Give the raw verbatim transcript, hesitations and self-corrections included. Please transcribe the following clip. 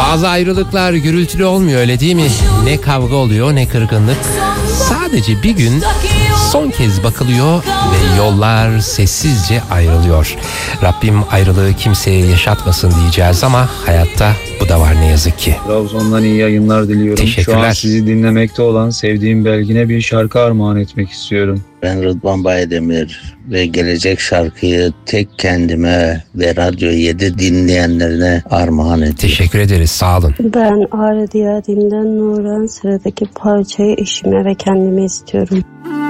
Bazı ayrılıklar gürültülü olmuyor, öyle değil mi? Ne kavga oluyor ne kırgınlık. Sadece bir gün son kez bakılıyor ve yollar sessizce ayrılıyor. Rabbim ayrılığı kimseye yaşatmasın diyeceğiz ama hayatta bu da var ne yazık ki. Trabzon'dan iyi yayınlar diliyorum. Teşekkürler. Şu an sizi dinlemekte olan sevdiğim Belgin'e bir şarkı armağan etmek istiyorum. Ben Rıdvan Baydemir ve gelecek şarkıyı tek kendime ve Radyo yedi dinleyenlerine armağan ediyorum. Teşekkür ederiz, sağ olun. Ben Ağrı Diyadim'den Nuran, sıradaki parçayı eşime ve kendime istiyorum.